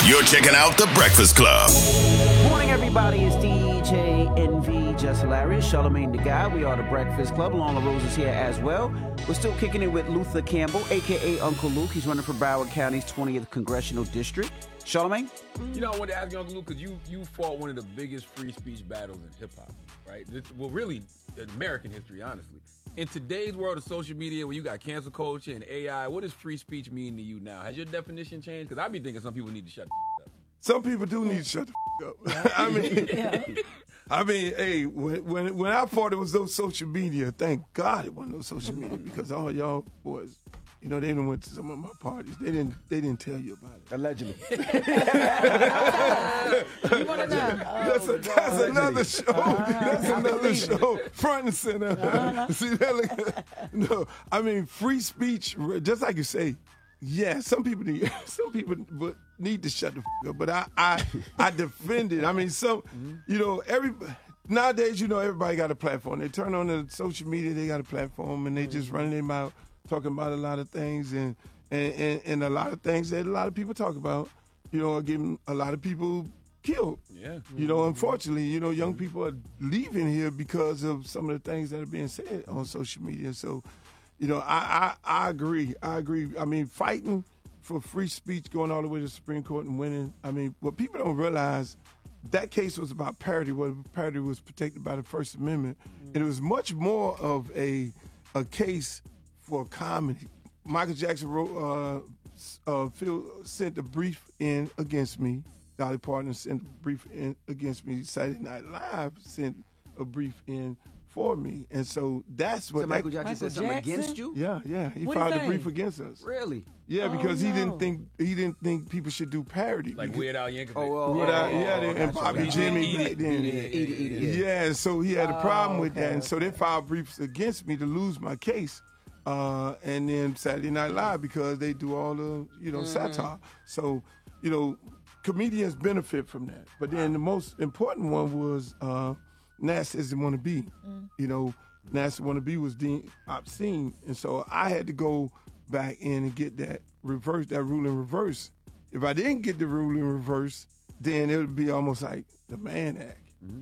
You're checking out The Breakfast Club. Morning, everybody. It's DJ NV, Just Hilarious, Charlamagne the Guy. We are The Breakfast Club. Along the Rose is here as well. We're still kicking it with Luther Campbell, a.k.a. Uncle Luke. He's running for Broward County's 20th Congressional District. Charlamagne? You know, I wanted to ask you, Uncle Luke, because you fought one of the biggest free speech battles in hip-hop, right? Really, in American history, honestly. In today's world of social media, where you got cancel culture and AI, what does free speech mean to you now? Has your definition changed? Because I be thinking some people need to shut the up. Some people do need to shut the up. I mean, hey, when I fought, it was no social media. Thank God it wasn't no social media, because all y'all boys, you know, they done went to some of my parties. They didn't tell you about it. Allegedly. You want to know? That's another show. That's another show. Front and center. See that? No, I mean, free speech, just like you say, yeah, some people need to shut the up, but I defend it. I mean, you know, nowadays, you know, everybody got a platform. They turn on the social media, they got a platform, and they just running their mouth, talking about a lot of things, and a lot of things that a lot of people talk about, you know, are getting a lot of people killed. Yeah. You know, unfortunately, you know, young people are leaving here because of some of the things that are being said on social media. So, you know, I agree. I mean, fighting for free speech, going all the way to the Supreme Court and winning. I mean, what people don't realize, that case was about parody. Where parody was protected by the First Amendment. And it was much more of a case for comedy. Michael Jackson sent a brief in against me. Dolly Parton sent a brief in against me. Saturday Night Live sent a brief in for me, and so that's what. So Michael Jackson said something against you? Yeah. He filed a brief against us. Really? Yeah, because he didn't think people should do parody. Like Weird Al Yankovic. And Bobby Jimmy. Yeah, so he had a problem with that, and so they filed briefs against me to lose my case. And then Saturday Night Live, because they do all the, you know, satire. So, you know, comedians benefit from that. But then the most important one was Nasty as It Wanna Be. You know, Nasty Wanna Be was deemed obscene. And so I had to go back in and get that rule in reverse. If I didn't get the rule in reverse, then it would be almost like the Mann Act.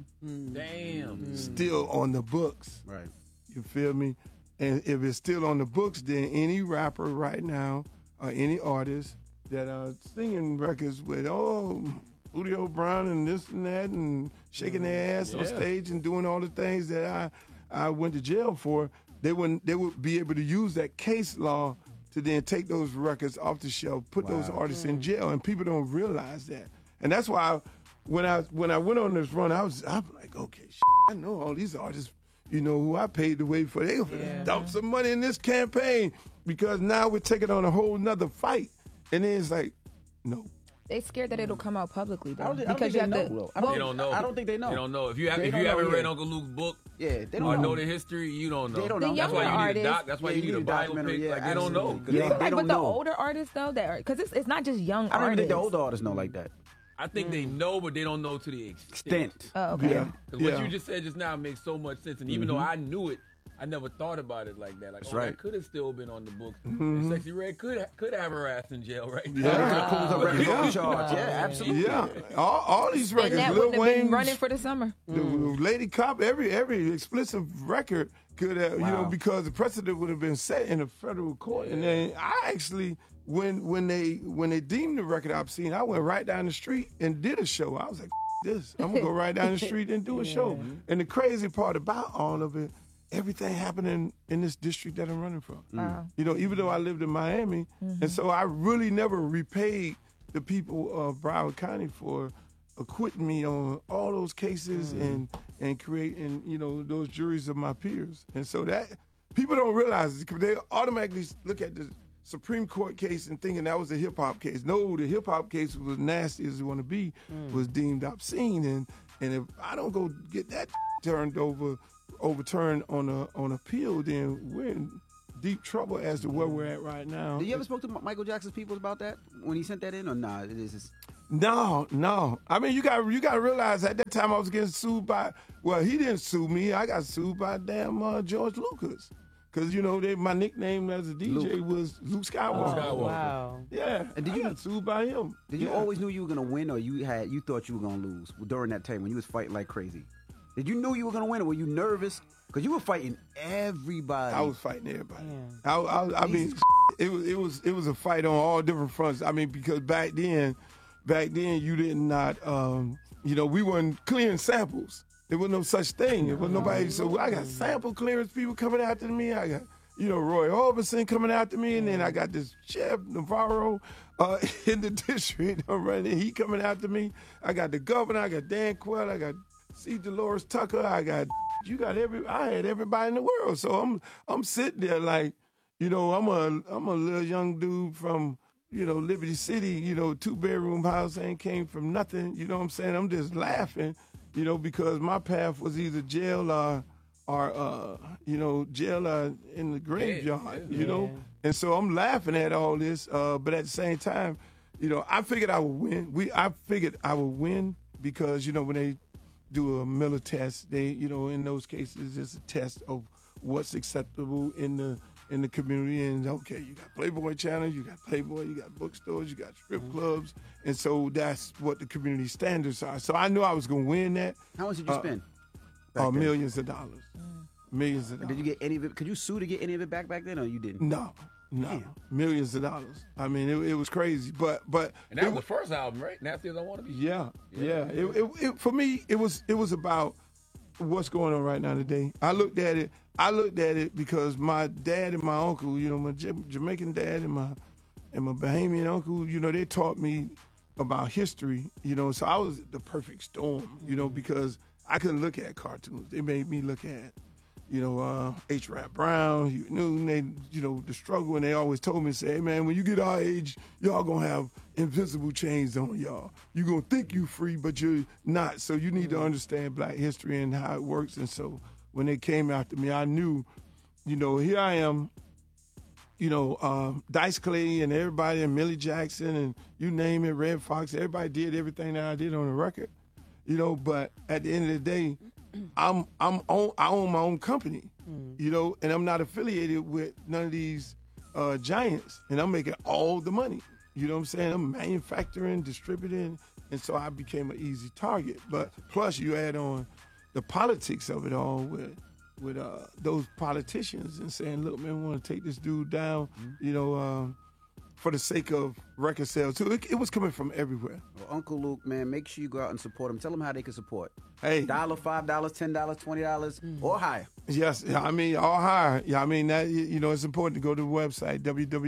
Damn. Still on the books. Right. You feel me? And if it's still on the books, then any rapper right now or any artist that are singing records with, Julio Brown and this and that and shaking their ass on stage and doing all the things that I went to jail for, they would be able to use that case law to then take those records off the shelf, put those artists in jail, and people don't realize that. And that's why when I went on this run, I'm like, okay, I know all these artists, you know, who I paid the way for. They dump some money in this campaign, because now we're taking on a whole nother fight. And then it's like, no. They scared that it'll come out publicly, though. They don't know. They don't know. I don't think they know. They don't know. If you haven't read Uncle Luke's book, they don't or know. know the history, you don't know. They don't know. That's why you need a artists, doc. That's why you need a biopic. Yeah, like, they don't know. Yeah, they don't but the know. older artists, though, because it's not just young I don't even artists. think the older artists know like that. I think they know, but they don't know to the extent. Oh, okay. Yeah. Because what you just said just now makes so much sense. And even though I knew it, I never thought about it like that. Like, that could have still been on the books. And Sexy Red could have her ass in jail right now. Yeah, absolutely. Yeah, all these records. And that Lil wouldn't have been Wayne's, running for the summer. the Lady Cop, every explicit record could have, you know, because the precedent would have been set in a federal court. And then I actually, when they deemed the record obscene, I went right down the street and did a show. I was like, this, I'm gonna go right down the street and do a show. And the crazy part about all of it, everything happening in this district that I'm running from. You know, even though I lived in Miami, and so I really never repaid the people of Broward County for acquitting me on all those cases and creating, you know, those juries of my peers. And so that people don't realize it, because they automatically look at the Supreme Court case and thinking that was a hip hop case. No, the hip hop case was Nasty as It Wanna Be, was deemed obscene, and if I don't go get that overturned on appeal, then we're in deep trouble as to where we're at right now. Did you ever spoke to Michael Jackson's people about that when he sent that in, or nah? It is just... No. I mean, you got to realize at that time I was getting sued by. Well, he didn't sue me. I got sued by damn George Lucas. Because, you know, my nickname as a DJ was Luke Skywalker. Skywalker. Wow. Yeah. And did I you- got sued by him? Did you Yeah. always knew you were gonna win, or you thought you were gonna lose during that time when you was fighting like crazy? Did you know you were gonna win, or were you nervous? Because you were fighting everybody. I was fighting everybody. Yeah. I mean, it was a fight on all different fronts. I mean, because back then you did not, you know, we weren't clearing samples. There was no such thing. There was nobody. So I got sample clearance people coming after me. I got, you know, Roy Orbison coming after me, and then I got this Chef Navarro in the district. He coming after me. I got the governor. I got Dan Quayle. I got C. Dolores Tucker. I had everybody in the world. So I'm sitting there like, you know, I'm a little young dude from, you know, Liberty City, you know, 2-bedroom house, ain't came from nothing. You know what I'm saying? I'm just laughing, you know, because my path was either jail or you know, jail or in the graveyard, you know? And so I'm laughing at all this, but at the same time, you know, I figured I would win. I figured I would win because, you know, when they do a Miller test, they, you know, in those cases, it's a test of what's acceptable in the community. And okay, you got Playboy channels, you got Playboy, you got bookstores, you got strip clubs, and so that's what the community standards are. So I knew I was going to win that. How much did you spend? back then? Millions of dollars. Millions of dollars. Did you get any of it? Could you sue to get any of it back then, or you didn't? No. Damn. Millions of dollars. I mean, it was crazy, but And that was the first album, right? Nasty as I Want to Be. yeah. It for me, it was about what's going on right now today. I looked at it because my dad and my uncle, you know, my Jamaican dad and my Bahamian uncle, you know, they taught me about history, you know, so I was the perfect storm, you know, because I couldn't look at cartoons. They made me look at, you know, H. Rap Brown, Hugh Newton, they, you know, the struggle, and they always told me, say, hey, man, when you get our age, y'all gonna have invisible chains on y'all. You gonna think you free, but you're not. So you need to understand black history and how it works. And so when they came after me, I knew, you know, here I am, you know, Dice Clay and everybody, and Millie Jackson, and you name it, Red Fox, everybody did everything that I did on the record, you know, but at the end of the day, I own my own company, you know, and I'm not affiliated with none of these giants, and I'm making all the money. You know what I'm saying? I'm manufacturing, distributing, and so I became an easy target. But plus, you add on the politics of it all with those politicians and saying, look, man, we want to take this dude down, you know, for the sake of record sales too. It was coming from everywhere. Well, Uncle Luke, man, make sure you go out and support him. Tell them how they can support. Hey. $1, $5, $10, $20, or higher. Yes, I mean, all higher. Yeah, I mean, that, you know, it's important to go to the website,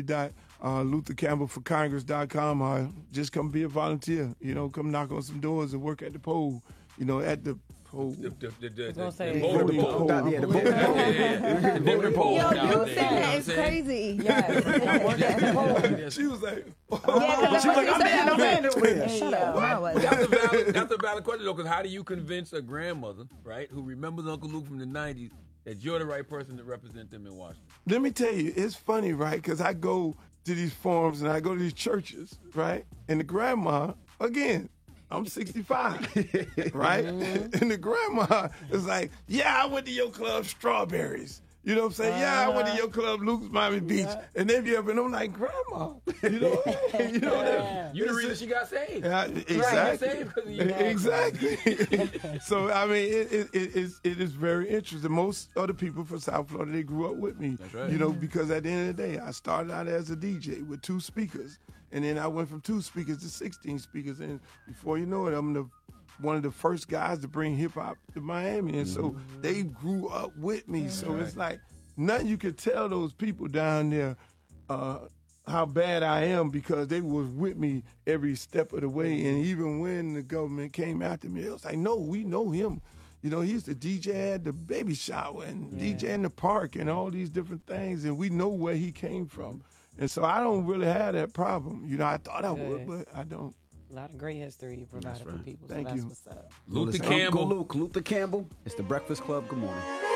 www.luthercampbellforcongress.com, or just come be a volunteer. You know, come knock on some doors and work at the poll, you know, at the poll. gonna say- The voter poll. Yeah, the voter poll. The voter poll. Yo, down you there, said you know that what is I'm saying? crazy. Yes. She was like, She was like, I'm in over here. Shut up. I was. That's a valid question, though, because how do you convince a grandmother, right, who remembers Uncle Luke from the 90s, that you're the right person to represent them in Washington? let me tell you, it's funny, right? Because I go to these forums and I go to these churches, right? And the grandma, again, I'm 65, right? And the grandma is like, yeah, I went to your club, Strawberries. You know what I'm saying? Yeah, I went to your club, Luke's Miami Beach. And then you and I'm like, grandma, you know? You know You're the reason she got saved. Yeah, exactly. saved 'cause of you. Exactly. So I mean, it is very interesting. Most of the people from South Florida, they grew up with me. That's right. You know, because at the end of the day, I started out as a DJ with 2 speakers, and then I went from 2 speakers to 16 speakers, and before you know it, I'm one of the first guys to bring hip hop to Miami, and so they grew up with me. So it's like nothing you could tell those people down there how bad I am, because they was with me every step of the way. And even when the government came after me, it was like, no, we know him. You know, he used to DJ at the baby shower and DJ in the park and all these different things, and we know where he came from. And so I don't really have that problem. You know, I thought I would, but I don't. A lot of great history you provided for people. So Thank that's you. what's up. Luther Listen, Campbell. Uncle Luke, Luther Campbell. It's the Breakfast Club. Good morning.